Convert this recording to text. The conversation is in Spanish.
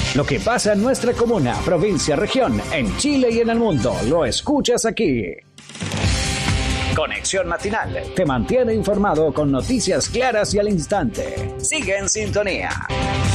Lo que pasa en nuestra comuna, provincia, región, en Chile y en el mundo, lo escuchas aquí. Conexión Matinal te mantiene informado con noticias claras y al instante. Sigue en sintonía.